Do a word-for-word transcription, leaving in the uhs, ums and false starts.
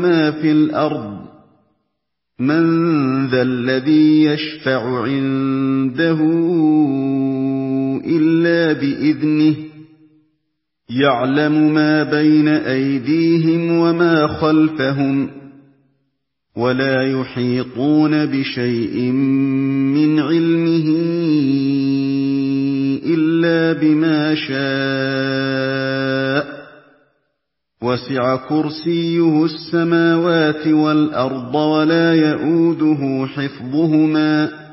مَا فِي الْأَرْضِ ۚ مَن ذَا الَّذِي يَشْفَعُ عِندَهُ إِلَّا بِإِذْنِهِ ۚ يَعْلَمُ مَا بَيْنَ أَيْدِيهِمْ وَمَا خَلْفَهُمْ ۖ وَلَا يُحِيطُونَ بِشَيْءٍ مِّنْ عِلْمِهِ إِلَّا بِمَا شَاءَ ۚ وَسِعَ كُرْسِيُّهُ السَّمَاوَاتِ وَالْأَرْضَ وَلَا يَئُودُهُ حِفْظُهُمَا